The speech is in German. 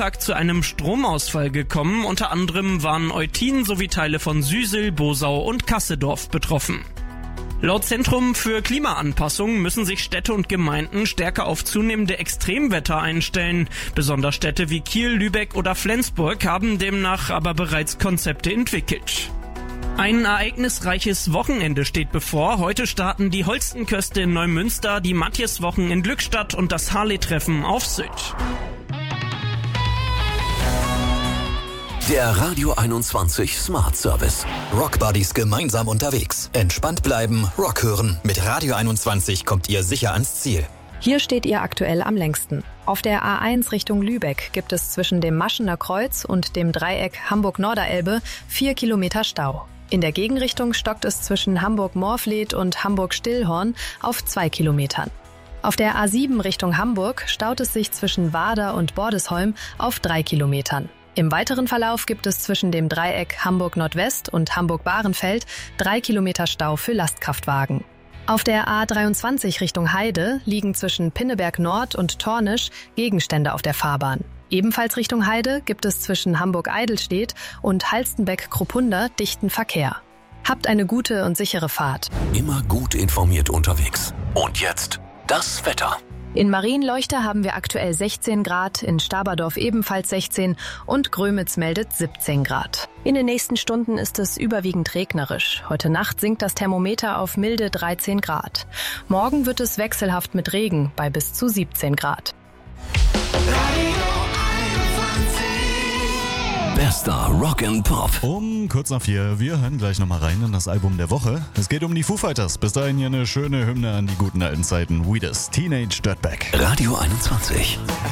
Montag zu einem Stromausfall gekommen. Unter anderem waren Eutin sowie Teile von Süsel, Bosau und Kassedorf betroffen. Laut Zentrum für Klimaanpassung müssen sich Städte und Gemeinden stärker auf zunehmende Extremwetter einstellen. Besonders Städte wie Kiel, Lübeck oder Flensburg haben demnach aber bereits Konzepte entwickelt. Ein ereignisreiches Wochenende steht bevor. Heute starten die Holstenköste in Neumünster, die Matjeswochen in Glückstadt und das Harley-Treffen auf Sylt. Der Radio 21 Smart Service. Rockbuddies gemeinsam unterwegs. Entspannt bleiben, Rock hören. Mit Radio 21 kommt ihr sicher ans Ziel. Hier steht ihr aktuell am längsten. Auf der A1 Richtung Lübeck gibt es zwischen dem Maschener Kreuz und dem Dreieck Hamburg-Norderelbe 4 Kilometer Stau. In der Gegenrichtung stockt es zwischen Hamburg-Morfleet und Hamburg-Stillhorn auf 2 Kilometern. Auf der A7 Richtung Hamburg staut es sich zwischen Wader und Bordesholm auf 3 Kilometern. Im weiteren Verlauf gibt es zwischen dem Dreieck Hamburg-Nordwest und Hamburg-Bahrenfeld 3 Kilometer Stau für Lastkraftwagen. Auf der A23 Richtung Heide liegen zwischen Pinneberg Nord und Tornisch Gegenstände auf der Fahrbahn. Ebenfalls Richtung Heide gibt es zwischen Hamburg-Eidelstedt und Halstenbeck-Kruppunda dichten Verkehr. Habt eine gute und sichere Fahrt. Immer gut informiert unterwegs. Und jetzt das Wetter. In Marienleuchter haben wir aktuell 16 Grad, in Staberdorf ebenfalls 16 und Grömitz meldet 17 Grad. In den nächsten Stunden ist es überwiegend regnerisch. Heute Nacht sinkt das Thermometer auf milde 13 Grad. Morgen wird es wechselhaft mit Regen bei bis zu 17 Grad. Bester Rock and Pop. Um kurz nach 4, wir hören gleich nochmal rein in das Album der Woche. Es geht um die Foo Fighters. Bis dahin hier eine schöne Hymne an die guten alten Zeiten. We This, Teenage Dirtbag. Radio 21.